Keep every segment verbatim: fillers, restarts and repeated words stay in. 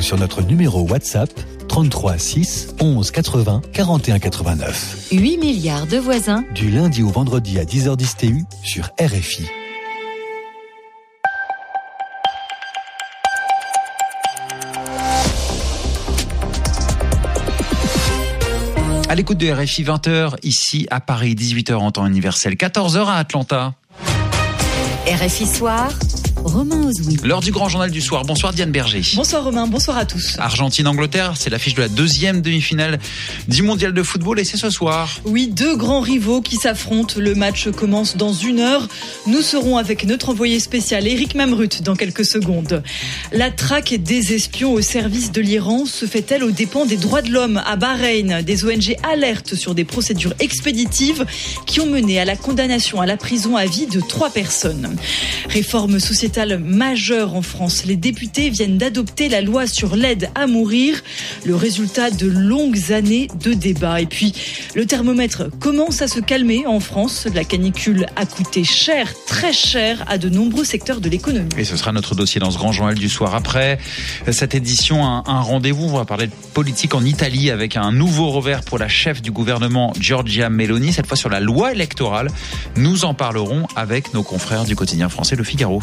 sur notre numéro WhatsApp trente-trois six onze quatre-vingts quarante et un quatre-vingt-neuf. huit milliards de voisins. Du lundi au vendredi à dix heures dix T U sur R F I. À l'écoute de R F I, vingt heures ici à Paris, dix-huit heures en temps universel, quatorze heures à Atlanta. R F I Soir, Romain Ozoui. L'heure du grand journal du soir. Bonsoir Diane Berger. Bonsoir Romain, bonsoir à tous. Argentine-Angleterre, c'est l'affiche de la deuxième demi-finale du mondial de football et c'est ce soir. Oui, deux grands rivaux qui s'affrontent. Le match commence dans une heure. Nous serons avec notre envoyé spécial Eric Mamrut dans quelques secondes. La traque des espions au service de l'Iran se fait-elle aux dépens des droits de l'homme à Bahreïn? Des O N G alertent sur des procédures expéditives qui ont mené à la condamnation à la prison à vie de trois personnes. Réforme sociétale majeure en France. Les députés viennent d'adopter la loi sur l'aide à mourir, le résultat de longues années de débats. Et puis, le thermomètre commence à se calmer en France. La canicule a coûté cher, très cher, à de nombreux secteurs de l'économie. Et ce sera notre dossier dans ce grand journal du soir. Après cette édition, un, un rendez-vous. On va parler de politique en Italie avec un nouveau revers pour la chef du gouvernement, Giorgia Meloni, cette fois sur la loi électorale. Nous en parlerons avec nos confrères du quotidien français Le Figaro.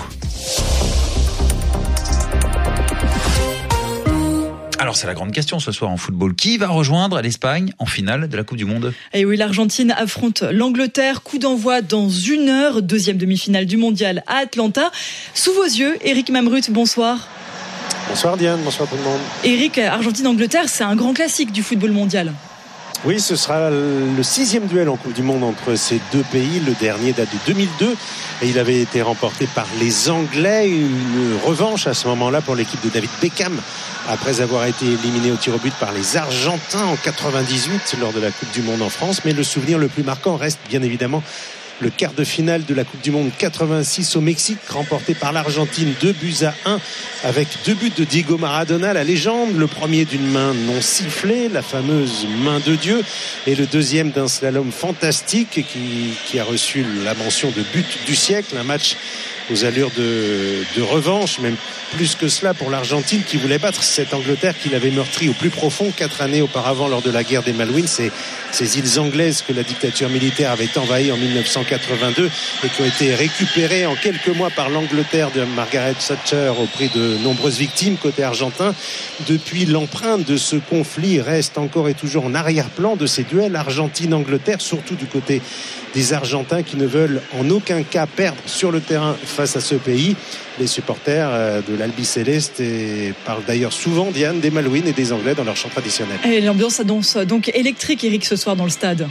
Alors c'est la grande question ce soir en football. Qui va rejoindre l'Espagne en finale de la Coupe du Monde? Et oui, l'Argentine affronte l'Angleterre. Coup d'envoi dans une heure. Deuxième demi-finale du mondial à Atlanta. Sous vos yeux, Eric Mamrut, bonsoir. Bonsoir Diane, bonsoir tout le monde. Eric, Argentine-Angleterre, c'est un grand classique du football mondial. Oui, ce sera le sixième duel en Coupe du Monde entre ces deux pays. Le dernier date de deux mille deux et il avait été remporté par les Anglais. Une revanche à ce moment-là pour l'équipe de David Beckham après avoir été éliminé au tir au but par les Argentins en quatre-vingt-dix-huit lors de la Coupe du Monde en France. Mais le souvenir le plus marquant reste bien évidemment le quart de finale de la Coupe du Monde quatre-vingt-six au Mexique, remporté par l'Argentine deux buts à un avec deux buts de Diego Maradona, la légende. Le premier d'une main non sifflée, la fameuse main de Dieu, et le deuxième d'un slalom fantastique qui, qui a reçu la mention de but du siècle. Un match aux allures de, de revanche, même plus que cela pour l'Argentine qui voulait battre cette Angleterre qui l'avait meurtrie au plus profond quatre années auparavant lors de la guerre des Malouines, ces, ces îles anglaises que la dictature militaire avait envahies en mille neuf cent quatre-vingt-deux et qui ont été récupérées en quelques mois par l'Angleterre de Margaret Thatcher au prix de nombreuses victimes côté argentin. Depuis, l'empreinte de ce conflit reste encore et toujours en arrière-plan de ces duels Argentine-Angleterre, surtout du côté des Argentins qui ne veulent en aucun cas perdre sur le terrain face à ce pays. Les supporters de l'Albiceleste parlent d'ailleurs souvent, Diane, des Malouines et des Anglais dans leur chant traditionnel. Et l'ambiance annonce donc électrique, Eric, ce soir dans le stade.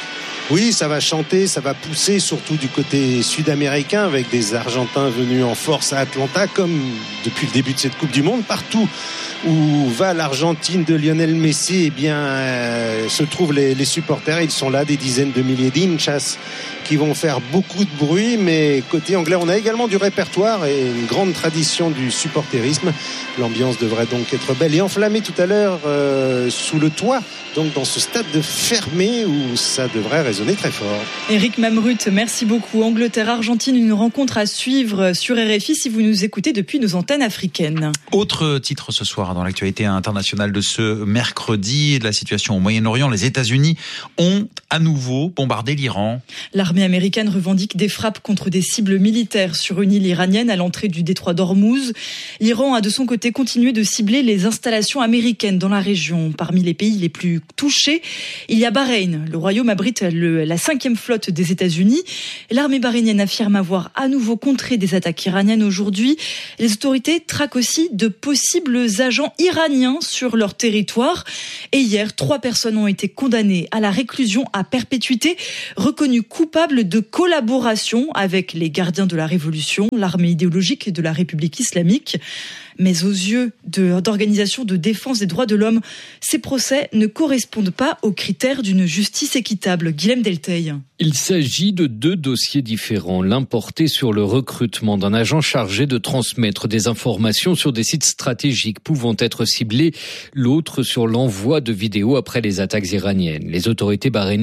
Oui, ça va chanter, ça va pousser, surtout du côté sud-américain, avec des Argentins venus en force à Atlanta, comme depuis le début de cette Coupe du Monde. Partout où va l'Argentine de Lionel Messi, eh bien, euh, se trouvent les, les supporters. Ils sont là, des dizaines de milliers d'inchas qui vont faire beaucoup de bruit. Mais côté anglais, on a également du répertoire et une grande tradition du supporterisme. L'ambiance devrait donc être belle et enflammée tout à l'heure euh, sous le toit, donc dans ce stade fermé où ça devrait résonner très fort. Eric Mamrut, merci beaucoup. Angleterre-Argentine, une rencontre à suivre sur R F I si vous nous écoutez depuis nos antennes africaines. Autre titre ce soir dans l'actualité internationale de ce mercredi, la situation au Moyen-Orient. Les États-Unis ont à nouveau bombardé l'Iran. L'armée américaine revendique des frappes contre des cibles militaires sur une île iranienne à l'entrée du détroit d'Ormuz. L'Iran a de son côté continué de cibler les installations américaines dans la région. Parmi les pays les plus touchés, il y a Bahreïn. Le royaume abrite le, la cinquième flotte des États-Unis. L'armée bahreïnienne affirme avoir à nouveau contré des attaques iraniennes aujourd'hui. Les autorités traquent aussi de possibles agents iraniens sur leur territoire. Et hier, trois personnes ont été condamnées à la réclusion à perpétuité, reconnues coupables de collaboration avec les gardiens de la Révolution, l'armée idéologique de la République islamique. Mais aux yeux de, d'organisations de défense des droits de l'homme, ces procès ne correspondent pas aux critères d'une justice équitable. Guilhem Delteil. Il s'agit de deux dossiers différents. L'un porté sur le recrutement d'un agent chargé de transmettre des informations sur des sites stratégiques pouvant être ciblés. L'autre sur l'envoi de vidéos après les attaques iraniennes. Les autorités bahreïniennes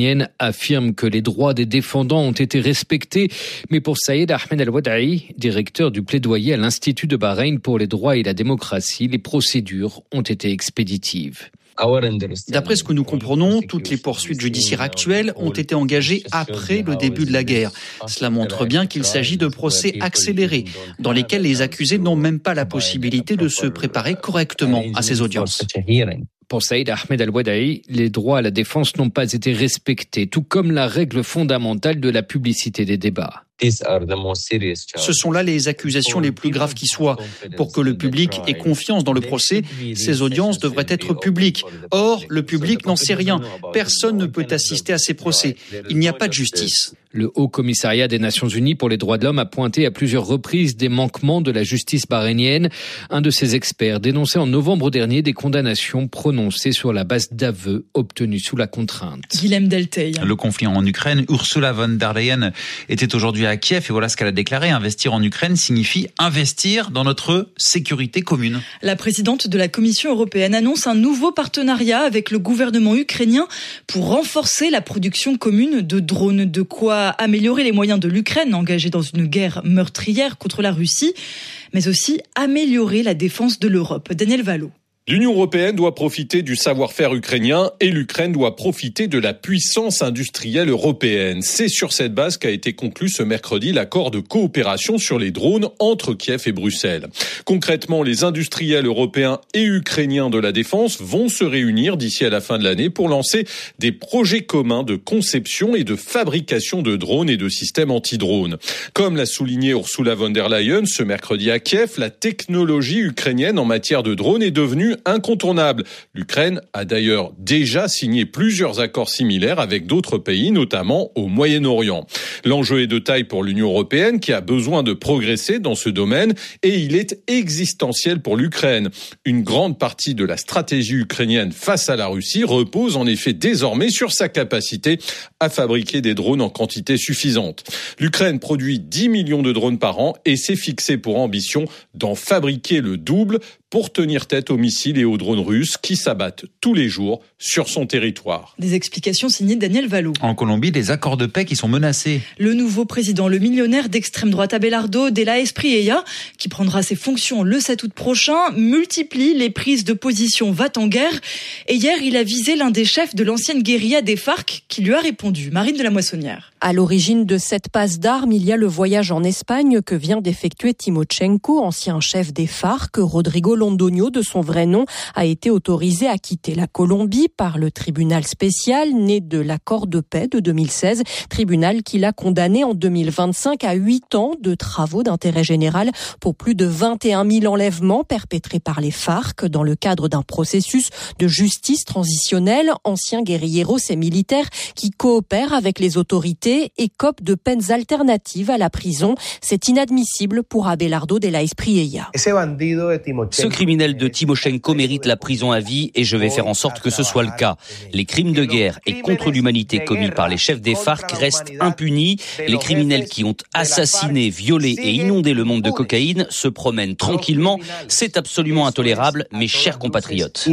iranienne affirme que les droits des défendants ont été respectés. Mais pour Saïd Ahmed Al-Wada'i, directeur du plaidoyer à l'Institut de Bahreïn pour les droits et la démocratie, les procédures ont été expéditives. D'après ce que nous comprenons, toutes les poursuites judiciaires actuelles ont été engagées après le début de la guerre. Cela montre bien qu'il s'agit de procès accélérés, dans lesquels les accusés n'ont même pas la possibilité de se préparer correctement à ces audiences. Pour Saïd Ahmed Al-Wada'i, les droits à la défense n'ont pas été respectés, tout comme la règle fondamentale de la publicité des débats. Ce sont là les accusations les plus graves qui soient. Pour que le public ait confiance dans le procès, ces audiences devraient être publiques. Or, le public n'en sait rien. Personne ne peut assister à ces procès. Il n'y a pas de justice. Le Haut Commissariat des Nations Unies pour les droits de l'homme a pointé à plusieurs reprises des manquements de la justice bahreïnienne. Un de ses experts dénonçait en novembre dernier des condamnations prononcées sur la base d'aveux obtenus sous la contrainte. Guilhem Delteil. Le conflit en Ukraine, Ursula von der Leyen était aujourd'hui à Kiev et voilà ce qu'elle a déclaré. Investir en Ukraine signifie investir dans notre sécurité commune. La présidente de la Commission européenne annonce un nouveau partenariat avec le gouvernement ukrainien pour renforcer la production commune de drones. De quoi améliorer les moyens de l'Ukraine engagée dans une guerre meurtrière contre la Russie, mais aussi améliorer la défense de l'Europe. Daniel Vallot. L'Union européenne doit profiter du savoir-faire ukrainien et l'Ukraine doit profiter de la puissance industrielle européenne. C'est sur cette base qu'a été conclu ce mercredi l'accord de coopération sur les drones entre Kiev et Bruxelles. Concrètement, les industriels européens et ukrainiens de la défense vont se réunir d'ici à la fin de l'année pour lancer des projets communs de conception et de fabrication de drones et de systèmes anti-drones. Comme l'a souligné Ursula von der Leyen ce mercredi à Kiev, la technologie ukrainienne en matière de drones est devenue incontournable. L'Ukraine a d'ailleurs déjà signé plusieurs accords similaires avec d'autres pays, notamment au Moyen-Orient. L'enjeu est de taille pour l'Union européenne qui a besoin de progresser dans ce domaine et il est existentiel pour l'Ukraine. Une grande partie de la stratégie ukrainienne face à la Russie repose en effet désormais sur sa capacité à fabriquer des drones en quantité suffisante. L'Ukraine produit dix millions de drones par an et s'est fixé pour ambition d'en fabriquer le double pour tenir tête aux missiles et aux drones russes qui s'abattent tous les jours sur son territoire. Des explications signées Daniel Vallot. En Colombie, des accords de paix qui sont menacés. Le nouveau président, le millionnaire d'extrême droite Abelardo de la Espriella, qui prendra ses fonctions le sept août prochain, multiplie les prises de position va-t-en-guerre. Et hier, il a visé l'un des chefs de l'ancienne guérilla des FARC qui lui a répondu. Marine de la Moissonnière. À l'origine de cette passe d'armes, il y a le voyage en Espagne que vient d'effectuer Timochenko, ancien chef des FARC. Rodrigo Londoño, de son vrai nom, a été autorisé à quitter la Colombie par le tribunal spécial né de l'accord de paix de deux mille seize, tribunal qui l'a condamné en deux mille vingt-cinq à huit ans de travaux d'intérêt général pour plus de vingt et un mille enlèvements perpétrés par les FARC dans le cadre d'un processus de justice transitionnelle. Anciens guérilleros et militaires qui coopèrent avec les autorités et copent de peines alternatives à la prison. C'est inadmissible pour Abelardo de la Espriella. Ce criminel de Timochenko mérite la prison à vie et je vais faire en sorte que ce soit le cas. Les crimes de guerre et contre l'humanité commis par les chefs des FARC restent impunis. Les criminels qui ont assassiné, violé et inondé le monde de cocaïne se promènent tranquillement. C'est absolument intolérable, mes chers compatriotes.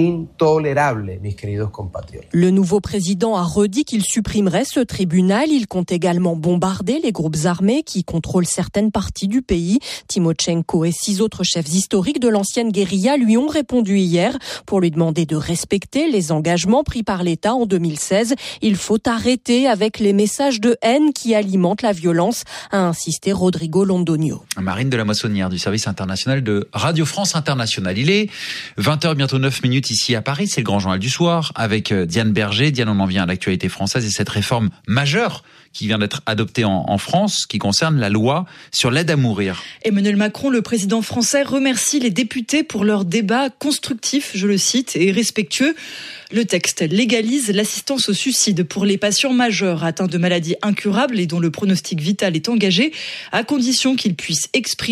Le nouveau président a redit qu'il supprimerait ce tribunal. Il compte également bombarder les groupes armés qui contrôlent certaines parties du pays. Timochenko et six autres chefs historiques de l'ancienne guérilla lui ont répondu hier pour lui demander de respecter les engagements pris par l'État en deux mille seize. Il faut arrêter avec les messages de haine qui alimentent la violence, a insisté Rodrigo Londoño. Marine de la Moissonnière du service international de Radio France Internationale. Il est vingt heures, bientôt neuf minutes ici à Paris. C'est le grand journal du soir avec Diane Berger. Diane, on en vient à l'actualité française et cette réforme majeure qui vient d'être adoptée en, en France, qui concerne la loi sur l'aide à mourir. Emmanuel Macron, le président français, remercie les députés pour leur débat constructif, je le cite, et respectueux. Le texte légalise l'assistance au suicide pour les patients majeurs atteints de maladies incurables et dont le pronostic vital est engagé, à condition qu'ils puissent exprimer